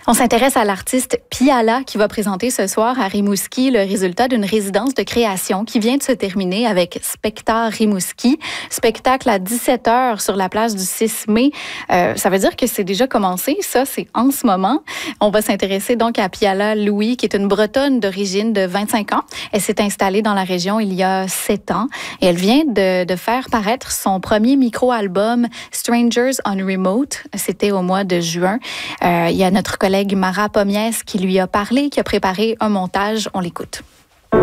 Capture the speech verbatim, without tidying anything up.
On s'intéresse à l'artiste Piala qui va présenter ce soir à Rimouski le résultat d'une résidence de création qui vient de se terminer avec Spectar Rimouski. Spectacle à dix-sept heures sur la place du six mai. Euh, ça veut dire que c'est déjà commencé. Ça, c'est en ce moment. On va s'intéresser donc à Piala Louis, qui est une Bretonne d'origine de vingt-cinq ans. Elle s'est installée dans la région il y a sept ans et elle vient de, de faire paraître son premier micro-album Strangers on Remote. C'était au mois de juin. Euh, il y a notre collègue Mara Pommiès qui lui a parlé, qui a préparé un montage. On l'écoute.